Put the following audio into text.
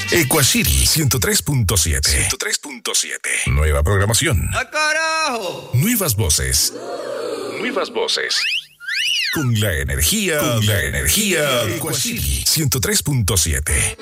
Equacity 103.7. 103.7. Nueva programación. ¡Ah, carajo! Nuevas voces. Nuevas voces. Con la energía. Equacity 103.7.